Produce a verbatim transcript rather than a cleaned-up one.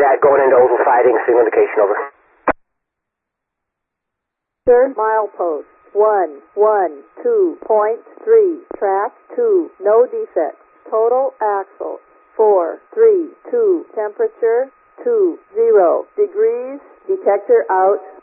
that, going into oval siding, signal indication, over. Third milepost, one, one, two point three, track two, no defects, total axle, four, three, two, temperature, two, zero degrees, detector out.